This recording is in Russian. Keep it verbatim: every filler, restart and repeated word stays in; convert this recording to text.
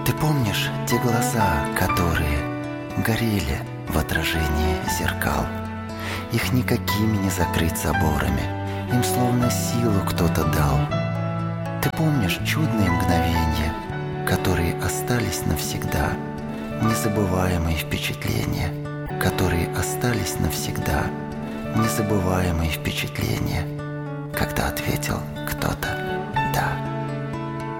Ты помнишь те глаза, которые горели в отражении зеркал? Их никакими не закрыть заборами, им словно силу кто-то дал. Ты помнишь чудные мгновения, которые остались навсегда, незабываемые впечатления, которые остались навсегда, незабываемые впечатления, когда ответил кто-то «да».